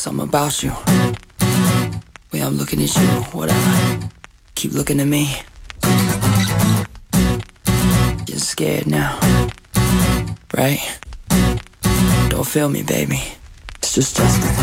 Something about you. Way I'm looking at you, whatever. Keep looking at me. Getting scared now, right? Don't feel me, baby. It's just Justin.